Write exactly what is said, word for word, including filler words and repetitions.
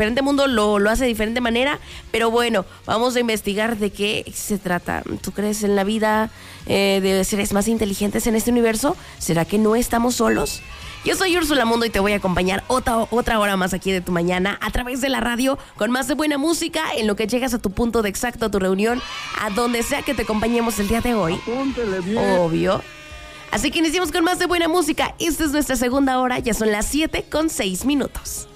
diferente mundo lo, lo hace de diferente manera, pero bueno, vamos a investigar de qué se trata. ¿Tú crees en la vida eh, de seres más inteligentes en este universo? ¿Será que no estamos solos? Yo soy Úrsula Mundo y te voy a acompañar otra, otra hora más aquí de tu mañana a través de la radio con más de buena música en lo que llegas a tu punto de exacto, a tu reunión, a donde sea que te acompañemos el día de hoy. Apúntele bien. Obvio. Así que iniciamos con más de buena música. Esta es nuestra segunda hora, ya son las siete con seis minutos.